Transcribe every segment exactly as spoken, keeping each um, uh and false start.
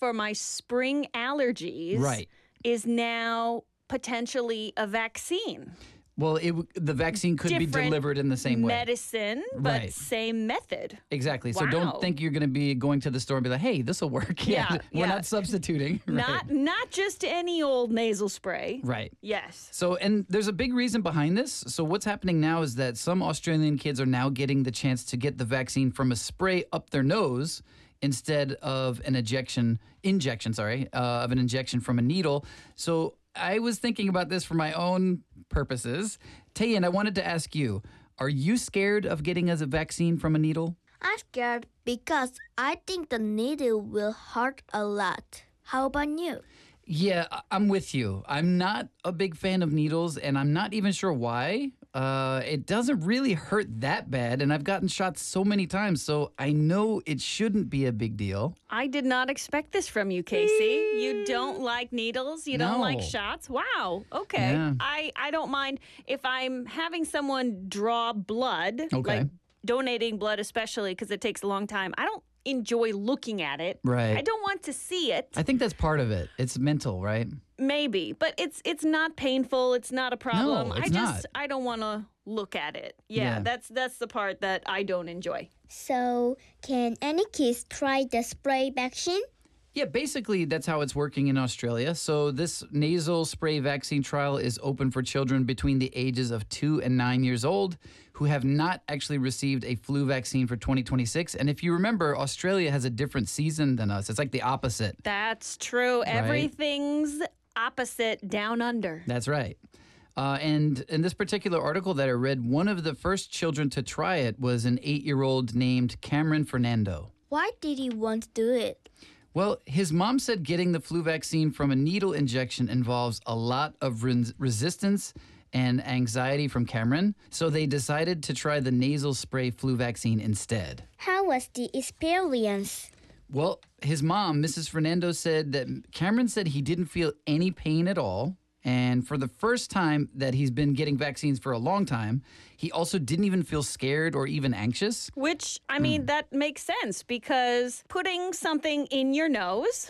for my spring allergies Right. is now potentially a vaccine. Well, it, w- the vaccine could be Different delivered in the same way. Medicine, but Right. same method. Exactly. So Wow. don't think you're going to be going to the store and be like, hey, this will work. Yeah, We're yeah. not substituting. Right. Not not just any old nasal spray. Right. Yes. So, and there's a big reason behind this. So what's happening now is that some Australian kids are now getting the chance to get the vaccine from a spray up their nose instead of an injection, injection, sorry, uh, of an injection from a needle. So I was thinking about this for my own purposes. Taeyin, I wanted to ask you, are you scared of getting as a vaccine from a needle? I'm scared because I think the needle will hurt a lot. How about you? Yeah, I- I'm with you. I'm not a big fan of needles, and I'm not even sure why. Uh, it doesn't really hurt that bad, and I've gotten shots so many times, so I know it shouldn't be a big deal. I did not expect this from you, Casey. You don't like needles. You don't No. like shots. Wow. Okay. Yeah. I, I don't mind if I'm having someone draw blood, Okay. like donating blood, especially because it takes a long time. I don't enjoy looking at it. Right. I don't want to see it. I think that's part of it. It's mental, right? Maybe, but it's it's not painful. It's not a problem. No, I it's just not. I don't want to look at it. Yeah, Yeah. that's that's the part that I don't enjoy. So, can any kids try the spray vaccine? Yeah, basically that's how it's working in Australia. So this nasal spray vaccine trial is open for children between the ages of two and nine years old who have not actually received a flu vaccine for twenty twenty-six. And if you remember, Australia has a different season than us. It's like the opposite. That's true. Everything's opposite down under. That's right. Uh, and in this particular article that I read, one of the first children to try it was an eight-year-old named Cameron Fernando. Why did he want to do it? Well, his mom said getting the flu vaccine from a needle injection involves a lot of res- resistance and anxiety from Cameron, so they decided to try the nasal spray flu vaccine instead. How was the experience? Well, his mom, Missus Fernando, said that Cameron said he didn't feel any pain at all. And for the first time that he's been getting vaccines for a long time, he also didn't even feel scared or even anxious. Which, I mean, that makes sense because putting something in your nose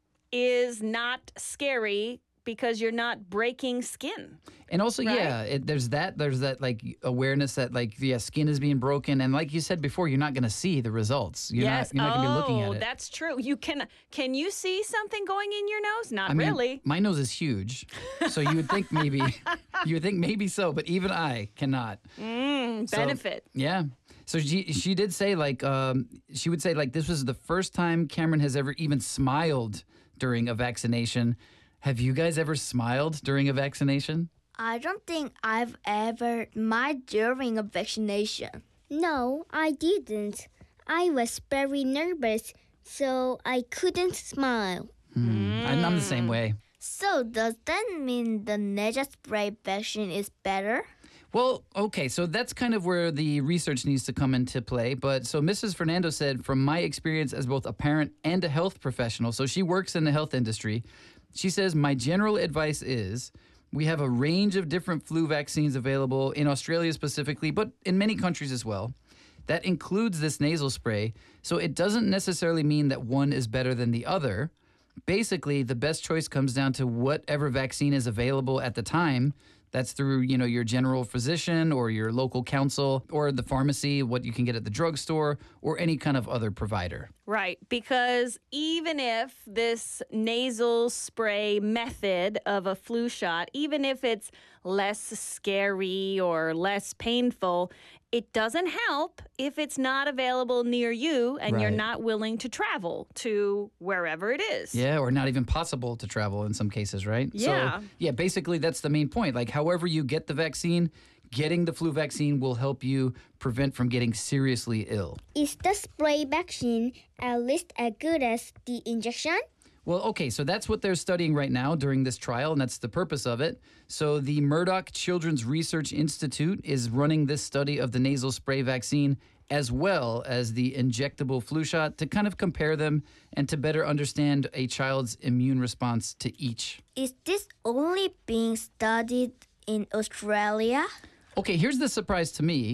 is not scary because you're not breaking skin. And also, Right? yeah, it, there's that, there's that like awareness that like, yeah, skin is being broken. And like you said before, you're not going to see the results. You're yes. not, you're not going to be looking Oh, at it. that's true. You can, can you see something going in your nose? Not I mean, really. my nose is huge. So you would think maybe, you would think maybe so, but even I cannot. Mm, So, benefit. yeah. So she she did say like um, she would say like this was the first time Cameron has ever even smiled during a vaccination. Have you guys ever smiled during a vaccination? I don't think I've ever smiled during a vaccination. No, I didn't. I was very nervous, so I couldn't smile. Mm. I'm, I'm the same way. So does that mean the nasal spray vaccine is better? Well, okay, so that's kind of where the research needs to come into play. But so Missus Fernando said, from my experience as both a parent and a health professional, so she works in the health industry, she says, my general advice is we have a range of different flu vaccines available in Australia specifically, but in many countries as well. That includes this nasal spray. So it doesn't necessarily mean that one is better than the other. Basically, the best choice comes down to whatever vaccine is available at the time. That's through, you know, your general physician or your local council or the pharmacy, what you can get at the drugstore or any kind of other provider. Right, because even if this nasal spray method of a flu shot, even if it's less scary or less painful, it doesn't help if it's not available near you and you're Right. not willing to travel to wherever it is. Yeah, or not even possible to travel in some cases, right? Yeah. So, yeah, basically that's the main point. Like, however you get the vaccine, getting the flu vaccine will help you prevent from getting seriously ill. Is the spray vaccine at least as good as the injection? Well, okay, so that's what they're studying right now during this trial, and that's the purpose of it. So the Murdoch Children's Research Institute is running this study of the nasal spray vaccine as well as the injectable flu shot to kind of compare them and to better understand a child's immune response to each. Is this only being studied in Australia? Okay, here's the surprise to me.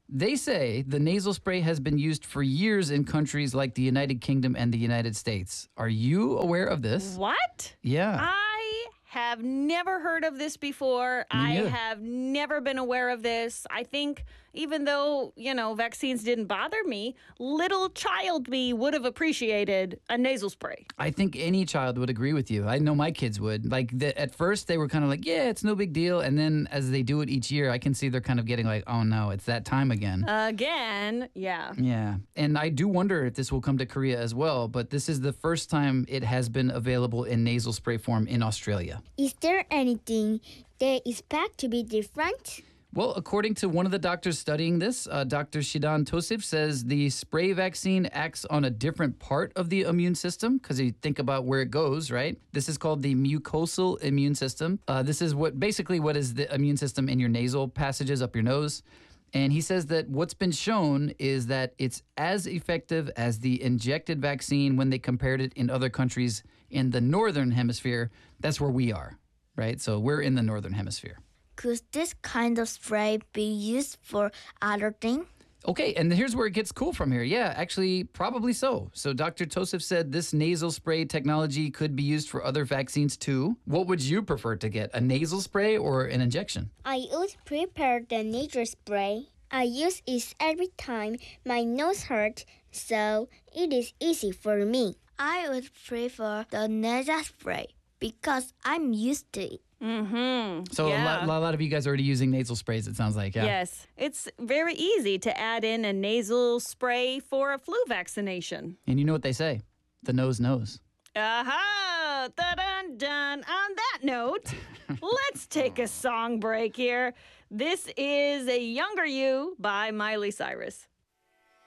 They say the nasal spray has been used for years in countries like the United Kingdom and the United States. Are you aware of this? What? Yeah. I have never heard of this before. Me I neither. have never been aware of this. I think even though, you know, vaccines didn't bother me, little child me would have appreciated a nasal spray. I think any child would agree with you. I know my kids would. Like the, at first they were kind of like, yeah, it's no big deal. And then as they do it each year, I can see they're kind of getting like, oh no, it's that time again. Again, yeah. Yeah. And I do wonder if this will come to Korea as well, but this is the first time it has been available in nasal spray form in Australia. Is there anything they expect to be different? Well, according to one of the doctors studying this, uh, Doctor Shidan Tosif says the spray vaccine acts on a different part of the immune system because you think about where it goes, right? This is called the mucosal immune system. Uh, this is what basically what is the immune system in your nasal passages up your nose. And he says that what's been shown is that it's as effective as the injected vaccine when they compared it in other countries in the northern hemisphere. That's where we are, right? So we're in the northern hemisphere. Could this kind of spray be used for other things? Okay, and here's where it gets cool from here. Yeah, actually, probably so. So Doctor Tosif said this nasal spray technology could be used for other vaccines too. What would you prefer to get, a nasal spray or an injection? I would prepare the nasal spray. I use it every time my nose hurts, so it is easy for me. I would prefer the nasal spray because I'm used to it. Mm-hmm. So yeah. a, lot, a lot of you guys are already using nasal sprays, it sounds like, yeah? Yes. It's very easy to add in a nasal spray for a flu vaccination. And you know what they say, the nose knows. Aha! Dun-dun-dun. On that note, let's take a song break here. This is A Younger You by Miley Cyrus.